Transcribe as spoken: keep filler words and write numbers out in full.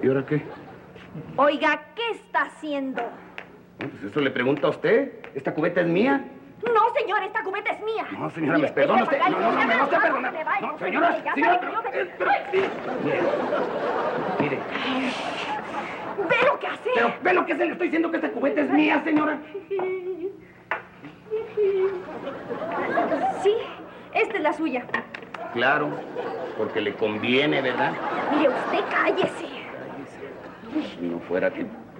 ¿Y ahora qué? Oiga, ¿qué está haciendo? No, pues eso le pregunta a usted. ¿Esta cubeta es mía? No, señor, esta cubeta es mía. No, señora, me perdona usted. No, no, no, me va usted a perdonar. No, señora, señora, pero... pero mire, mire. ¿Ve lo que hace? Pero ve lo que se le estoy diciendo, que esta cubeta es mía, señora. Sí, esta es la suya. Claro, porque le conviene, ¿verdad? Mire, usted cállese. Si no fuera que...